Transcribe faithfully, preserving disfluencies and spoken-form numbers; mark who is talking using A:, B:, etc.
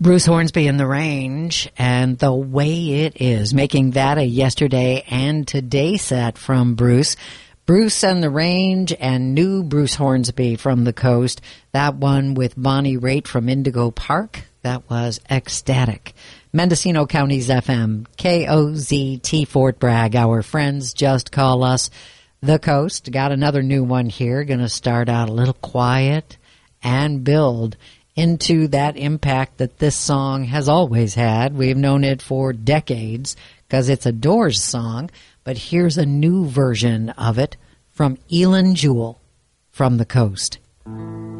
A: Bruce Hornsby and the Range and The Way It Is, making that a yesterday and today set from Bruce. Bruce and the Range and new Bruce Hornsby from the coast. That one with Bonnie Raitt from Indigo Park. That was Ecstatic. Mendocino County's F M, K O Z T Fort Bragg. Our friends just call us the coast. Got another new one here. Going to start out a little quiet and build into that impact that this song has always had. We've known it for decades because it's a Doors song, but here's a new version of it from Elin Jewell from the coast.